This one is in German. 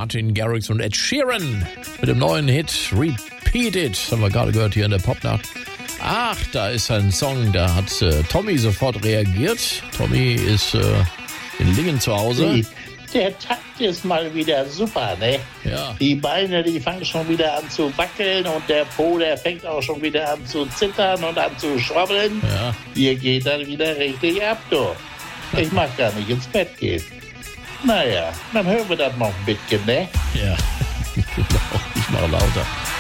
Martin Garrix und Ed Sheeran mit dem neuen Hit Repeat It. Das haben wir gerade gehört hier in der Popnacht. Ach, da ist ein Song, da hat Tommy sofort reagiert. Tommy ist in Lingen zu Hause. Der Takt ist mal wieder super, ne? Ja. Die Beine, die fangen schon wieder an zu wackeln und der Po, der fängt auch schon wieder an zu zittern und an zu schwabbeln. Ja. Hier geht dann wieder richtig ab, du. Ich mag gar nicht ins Bett gehen. Naja, dann hören wir das noch ein bisschen, ne? Ja, genau. Ich mache lauter.